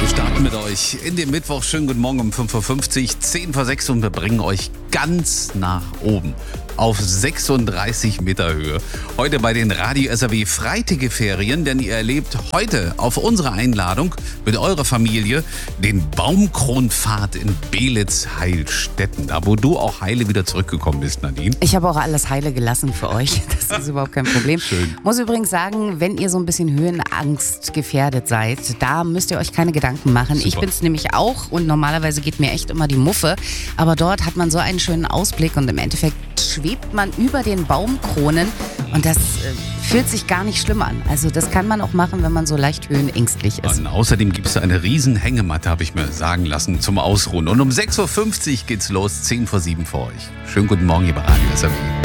Wir starten mit euch in den Mittwoch. Schönen guten Morgen um 5.50 Uhr, 10 vor 6 und wir bringen euch ganz nach oben auf 36 Meter Höhe. Heute bei den Radio SAW Freitägeferien, denn ihr erlebt heute auf unsere Einladung mit eurer Familie den Baumkronpfad in Belitz-Heilstätten. Da, wo du auch heile wieder zurückgekommen bist, Nadine. Ich habe auch alles heile gelassen für euch. Das ist überhaupt kein Problem. Schön. Muss übrigens sagen, wenn ihr so ein bisschen Höhenangst gefährdet seid, da müsst ihr euch keine Gedanken machen. Super. Ich bin es nämlich auch und normalerweise geht mir echt immer die Muffe. Aber dort hat man so einen schönen Ausblick und im Endeffekt schwebt man über den Baumkronen und das fühlt sich gar nicht schlimm an. Also das kann man auch machen, wenn man so leicht höhenängstlich ist. Und außerdem gibt es eine riesen Hängematte, habe ich mir sagen lassen, zum Ausruhen. Und um 6.50 Uhr geht's los, 10 vor 7 für euch. Schönen guten Morgen hier bei Radio SAW.